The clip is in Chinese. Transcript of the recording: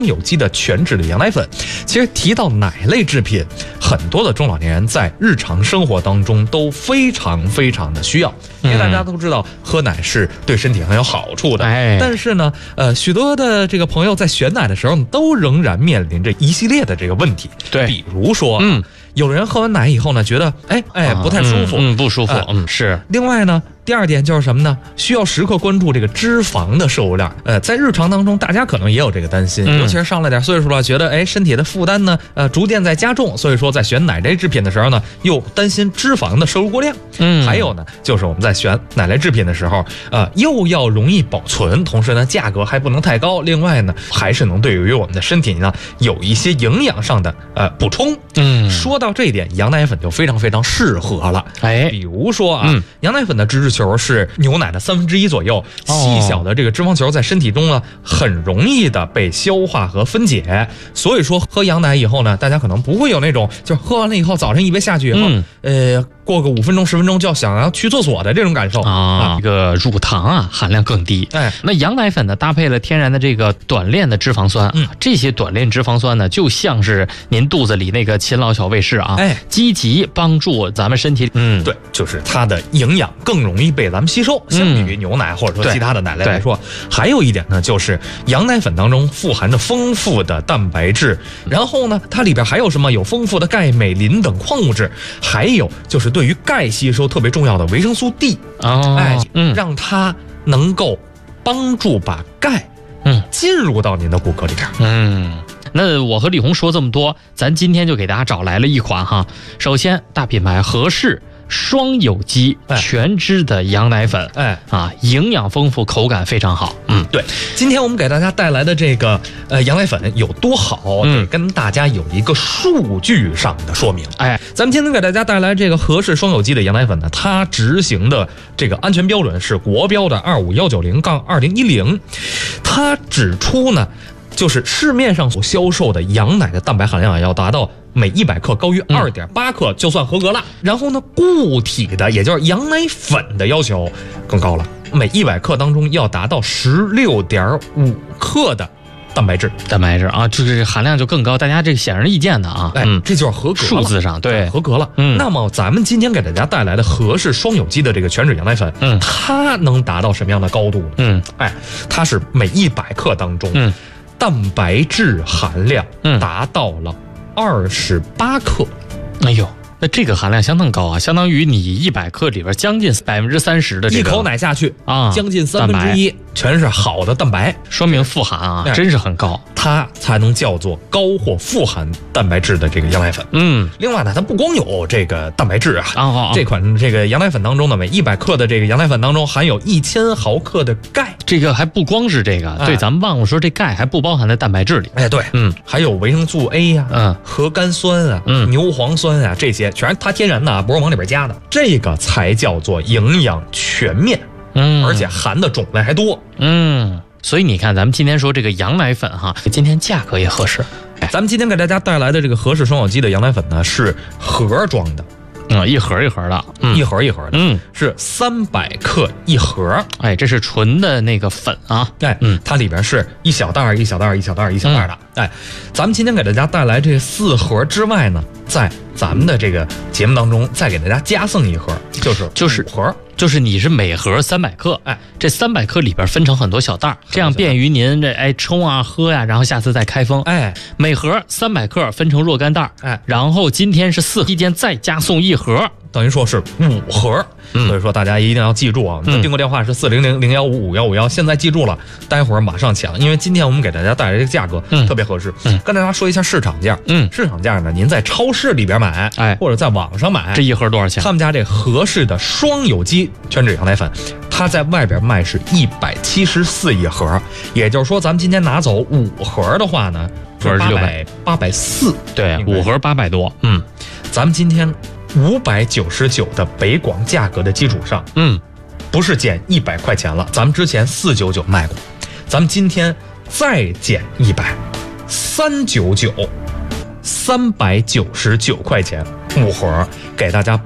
有机的全脂的羊奶粉。其实提到奶类制品，很多的中老年人在日常生活当中都非常的需要，因为大家都知道喝奶是对身体很有好处的。但是呢，许多的这个朋友在选奶的时候都仍然面临着一系列的这个问题。 对， 比如说，有人喝完奶以后呢，觉得不太舒服， 不舒服，是。 另外呢，第二点就是什么呢？需要时刻关注这个脂肪的摄入量。在日常当中，大家可能也有这个担心，尤其是上了点岁数了，觉得身体的负担呢，逐渐在加重，所以说在选奶类制品的时候呢，又担心脂肪的摄入过量。还有呢，就是我们在选奶类制品的时候，又要容易保存，同时呢，价格还不能太高。另外呢，还是能对于我们的身体呢，有一些营养上的补充。说到这一点，羊奶粉就非常适合了。比如说啊，羊奶粉的脂质球是牛奶的1/3左右，细小的这个脂肪球在身体中呢，很容易的被消化和分解。所以说喝羊奶以后呢，大家可能不会有那种就喝完了以后早上一杯下去以后，过个5分钟10分钟就要想要去厕所的这种感受啊。这个乳糖啊含量更低。那羊奶粉呢搭配了天然的这个短链的脂肪酸，这些短链脂肪酸呢，就像是您肚子里那个勤劳小卫士啊，积极帮助咱们身体。 对，就是它的营养更容易被咱们吸收，相比于牛奶或者说其他的奶类来说。还有一点呢，就是羊奶粉当中富含着丰富的蛋白质，然后呢，它里边还有什么？有丰富的钙、镁、磷等矿物质，还有就是对于钙吸收特别重要的维生素 D， 让它能够帮助把钙进入到您的骨骼里边。 那我和李红说这么多，咱今天就给大家找来了一款哈。首先，大品牌和氏双有机全脂的羊奶粉，营养丰富，口感非常好。 对，今天我们给大家带来的这个羊奶粉有多好，得跟大家有一个数据上的说明。咱们今天给大家带来这个和氏双有机的羊奶粉呢，它执行的这个安全标准是国标的25190-2010，它指出呢，就是市面上所销售的羊奶的蛋白含量要达到每100克高于2.8克就算合格了。然后呢，固体的也就是羊奶粉的要求更高了，每100克当中要达到16.5克的蛋白质啊，就是含量就更高，大家这个显而易见的啊。 这就是合格了， 数字上对合格了。那么咱们今天给大家带来的和氏双有机的这个全脂羊奶粉，它能达到什么样的高度呢？它是每100克当中，蛋白质含量达到了28克。 哎呦，那这个含量相当高啊，相当于你100克里边将近30%的这个， 一口奶下去啊，将近1/3全是好的蛋白， 说明富含啊，真是很高， 它才能叫做高或富含蛋白质的这个羊奶粉。另外呢，它不光有这个蛋白质啊，这款这个羊奶粉当中呢，每100克的这个羊奶粉当中含有1000毫克的钙， 这个还不光是这个，对，咱们忘了说这钙还不包含在蛋白质里。 对，还有维生素 A 呀，核苷酸啊，牛磺酸啊，这些全是它天然的，不是往里边加的，这个才叫做营养全面。而且含的种类还多。 所以你看，咱们今天说这个羊奶粉哈，今天价格也合适。 咱们今天给大家带来的这个和氏双有机的羊奶粉呢，是盒装的。 一盒一盒的， 一盒一盒的，是300克一盒。 这是纯的那个粉啊。 它里边是一小袋一小袋一小袋一小袋的。咱们今天给大家带来这4盒之外呢，在咱们的这个节目当中再给大家加赠一盒，就是5盒。 就是你是每盒300克，这300克里边分成很多小袋，这样便于您这冲啊喝呀，然后下次再开封。每盒300克分成若干袋，然后今天是4期间再加送1盒， 等于说是5盒。所以说大家一定要记住啊，订购电话是400-015-5151，现在记住了，待会儿马上抢，因为今天我们给大家带来这个价格特别合适。跟大家说一下市场价，市场价呢，您在超市里边买，或者在网上买， 这一盒多少钱？ 他们家这和氏的双有机全脂羊奶粉，它在外边卖是174一盒，也就是说咱们今天拿走5盒的话呢，是840， 对，5盒800多。 咱们今天599的北广价格的基础上，不是减100块钱了，咱们之前499卖过，咱们今天再减100，399，399块钱5盒给大家。